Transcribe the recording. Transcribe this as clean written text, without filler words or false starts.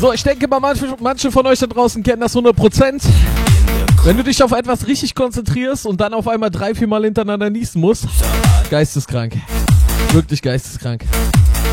So, ich denke mal, manche von euch da draußen kennen das 100%. Wenn du dich auf etwas richtig konzentrierst und dann auf einmal 3-4 Mal hintereinander niesen musst, geisteskrank. Wirklich geisteskrank.